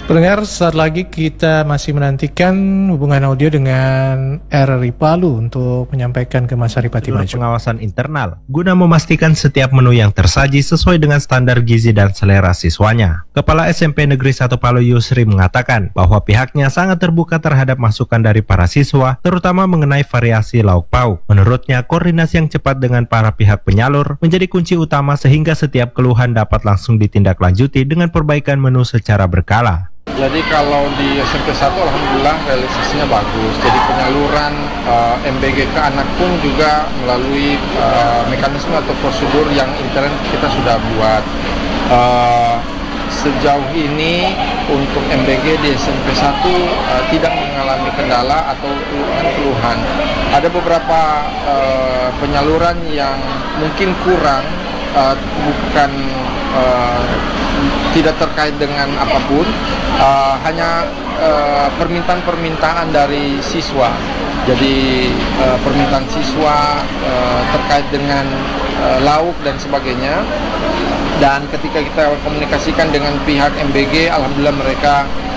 Pendengar, saat lagi kita masih menantikan hubungan audio dengan RRI Palu untuk menyampaikan ke Mas Aripati Maju. Pengawasan internal guna memastikan setiap menu yang tersaji sesuai dengan standar gizi dan selera siswanya. Kepala SMP Negeri 1 Palu Yusri mengatakan bahwa pihaknya sangat terbuka terhadap masukan dari para siswa, terutama mengenai variasi lauk pauk. Menurutnya, koordinasi yang cepat dengan para pihak penyalur menjadi kunci utama sehingga setiap keluhan dapat langsung ditindaklanjuti dengan perbaikan menu secara berkala. Jadi kalau di SMP 1 alhamdulillah realisasinya bagus. Jadi penyaluran MBG ke anak pun juga melalui mekanisme atau prosedur yang intern kita sudah buat. Sejauh ini untuk MBG di SMP 1 tidak mengalami kendala atau keluhan. Ada beberapa penyaluran yang mungkin kurang, bukan tidak terkait dengan apapun, hanya permintaan-permintaan dari siswa. Jadi permintaan siswa terkait dengan lauk dan sebagainya. Dan ketika kita komunikasikan dengan pihak MBG, alhamdulillah mereka